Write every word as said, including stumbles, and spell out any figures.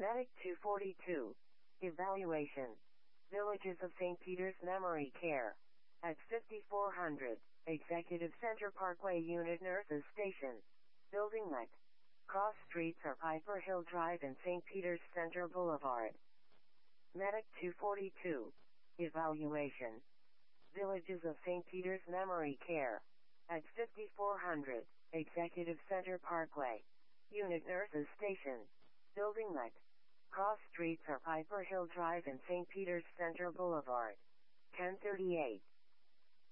Medic two forty-two. Evaluation. Villages of Saint Peter's Memory Care. At fifty-four hundred, Executive Center Parkway Unit Nurses Station. Building let. Cross streets are Piper Hill Drive and Saint Peter's Center Boulevard. Medic two forty-two. Evaluation. Villages of Saint Peter's Memory Care. At fifty-four hundred, Executive Center Parkway. Unit Nurses Station. Building let. Cross streets are Piper Hill Drive and Saint Peter's Center Boulevard. ten thirty-eight.